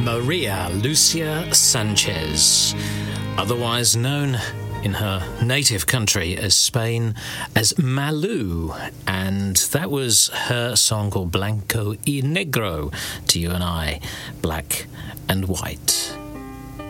Maria Lucia Sanchez, otherwise known in her native country as Spain as Malou, and that was her song called Blanco y Negro, to you and I, black and white.